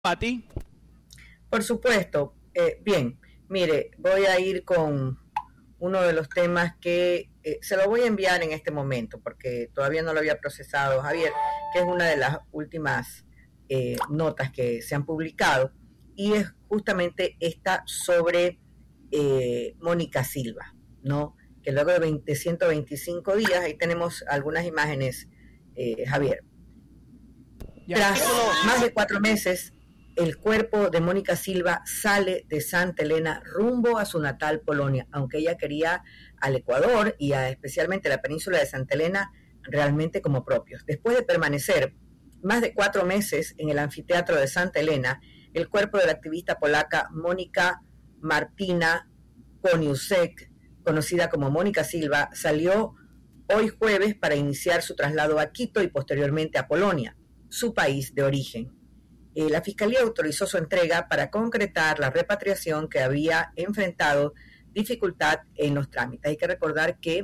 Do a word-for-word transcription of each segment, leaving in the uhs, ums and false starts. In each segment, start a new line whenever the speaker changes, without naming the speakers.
Pati.
Por supuesto. Eh, bien, mire, voy a ir con uno de los temas que eh, se lo voy a enviar en este momento porque todavía no lo había procesado, Javier, que es una de las últimas eh, notas que se han publicado y es justamente esta sobre eh, Mónica Silva, ¿no? Que luego de veinte, ciento veinticinco días, ahí tenemos algunas imágenes, eh, Javier. Ya. Tras más de cuatro meses, el cuerpo de Mónica Silva sale de Santa Elena rumbo a su natal Polonia, aunque ella quería al Ecuador y a, especialmente a la península de Santa Elena realmente como propios. Después de permanecer más de cuatro meses en el anfiteatro de Santa Elena, el cuerpo de la activista polaca Mónica Martina Koniuszek, conocida como Mónica Silva, salió hoy jueves para iniciar su traslado a Quito y posteriormente a Polonia, su país de origen. Eh, la Fiscalía autorizó su entrega para concretar la repatriación que había enfrentado dificultad en los trámites. Hay que recordar que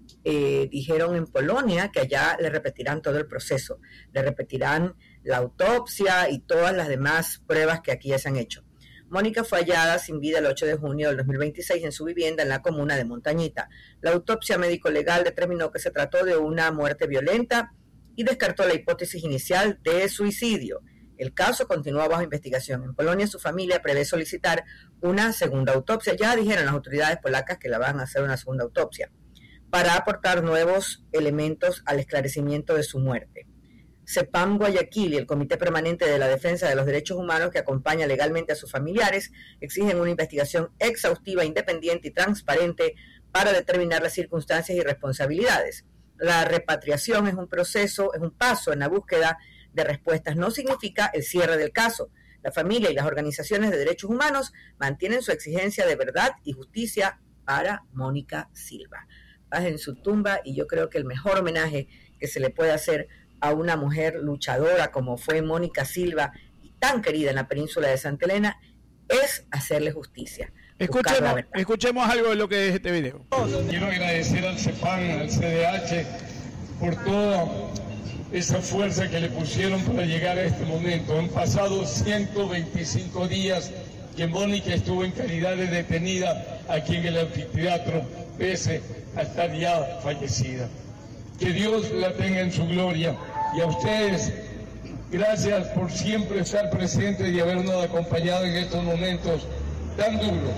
eh, dijeron en Polonia que allá le repetirán todo el proceso, le repetirán la autopsia y todas las demás pruebas que aquí ya se han hecho. Mónica fue hallada sin vida el ocho de junio del dos mil veintiséis en su vivienda en la comuna de Montañita. La autopsia médico-legal determinó que se trató de una muerte violenta y descartó la hipótesis inicial de suicidio. El caso continúa bajo investigación. En Polonia, su familia prevé solicitar una segunda autopsia. Ya dijeron las autoridades polacas que la van a hacer una segunda autopsia para aportar nuevos elementos al esclarecimiento de su muerte. CEPAM Guayaquil y el Comité Permanente de la Defensa de los Derechos Humanos, que acompaña legalmente a sus familiares, exigen una investigación exhaustiva, independiente y transparente para determinar las circunstancias y responsabilidades. La repatriación es un proceso, es un paso en la búsqueda de respuestas, no significa el cierre del caso. La familia y las organizaciones de derechos humanos mantienen su exigencia de verdad y justicia para Mónica Silva. Paz en su tumba, y yo creo que el mejor homenaje que se le puede hacer a una mujer luchadora como fue Mónica Silva y tan querida en la península de Santa Elena es hacerle justicia.
Escuchemos, escuchemos algo de lo que es este video.
Quiero agradecer al CEPAM, al C D H por todo esa fuerza que le pusieron para llegar a este momento. Han pasado ciento veinticinco días que Mónica estuvo en calidad de detenida aquí en el anfiteatro, pese a estar ya fallecida. Que Dios la tenga en su gloria. Y a ustedes, gracias por siempre estar presentes y habernos acompañado en estos momentos tan duros,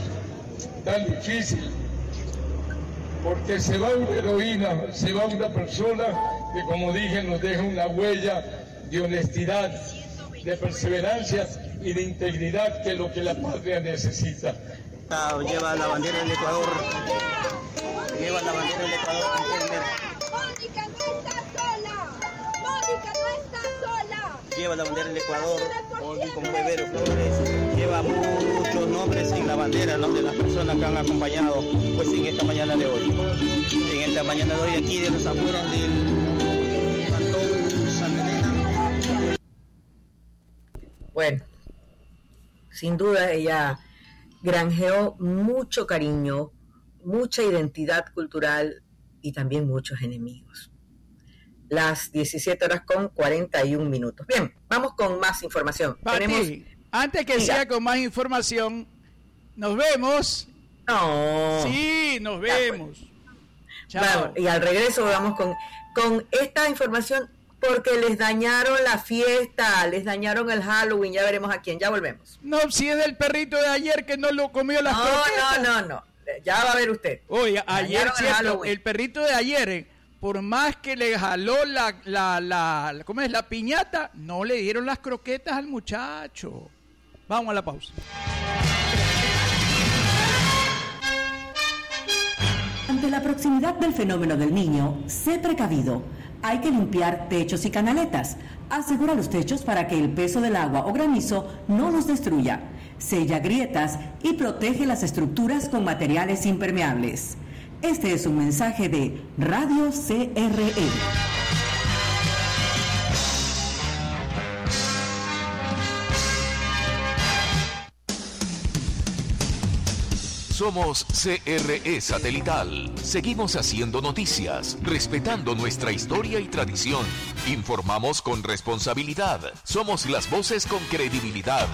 tan difíciles. Porque se va una heroína, se va una persona que, como dije, nos deja una huella de honestidad, de perseverancia y de integridad, que es lo que la patria necesita.
Lleva la bandera del Ecuador, lleva la bandera del Ecuador.
Mónica no está sola, Mónica no está sola.
Lleva la bandera del Ecuador, con Bebero Flores, lleva muchos nombres en la bandera, ¿no?, de las personas que han acompañado pues en esta mañana de hoy. En esta mañana de hoy aquí de los afueras del Cantón Santa Elena.
Bueno, sin duda ella granjeó mucho cariño, mucha identidad cultural y también muchos enemigos. Las diecisiete horas con cuarenta y un minutos. Bien, vamos con más información.
Pati, Tenemos... antes que Diga. sea con más información, nos vemos.
No.
Sí, nos vemos.
Ya, pues. Chao. Bueno, y al regreso vamos con, con esta información porque les dañaron la fiesta, les dañaron el Halloween, ya veremos a quién, ya volvemos.
No, si es del perrito de ayer que no lo comió las
No, croquetas. no, no, no, ya va a ver usted.
Oye, ayer cierto, el, el perrito de ayer, por más que le jaló la, la, la, ¿cómo es? La piñata, no le dieron las croquetas al muchacho. Vamos a la pausa.
Ante la proximidad del fenómeno del Niño, sé precavido. Hay que limpiar techos y canaletas. Asegura los techos para que el peso del agua o granizo no los destruya. Sella grietas y protege las estructuras con materiales impermeables. Este es un mensaje de Radio C R E.
Somos C R E Satelital. Seguimos haciendo noticias, respetando nuestra historia y tradición. Informamos con responsabilidad. Somos las voces con credibilidad.